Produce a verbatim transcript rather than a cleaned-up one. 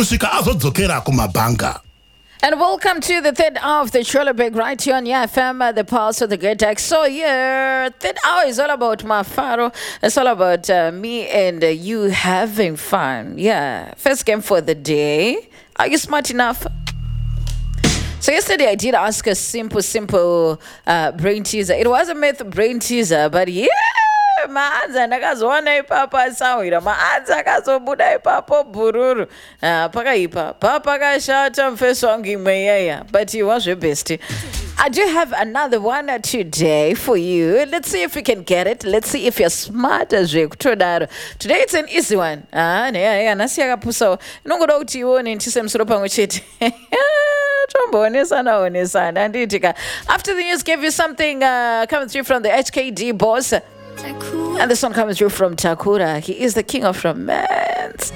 kusvika azodzokera kumabhanga. And welcome to the third hour of the Trolleberg right here on Yeah F M, uh, the pulse of the great X. So yeah, third hour is all about Mafaro. It's all about uh, me and uh, you having fun. Yeah, first game for the day. Are you smart enough? So yesterday I did ask a simple, simple uh, brain teaser. It was a myth brain teaser, but yeah. Maanza ndakazoona ipapo asawira maanza akazobuda ipapo bururu uh, pakaipa papakashata mfeso wangu imweyeya, but he was your best. I do have another one today for you. Let's see if we can get it. Let's see if you're smart as we kutodaro. Today it's an easy one. Ah, yeah, yeah, nasi akapusa. Nongoda kuti ione ntise msoro pamwe chete. After the news, give you something uh, coming through from the H K D boss. And this one comes through from Takura. He is the king of romance.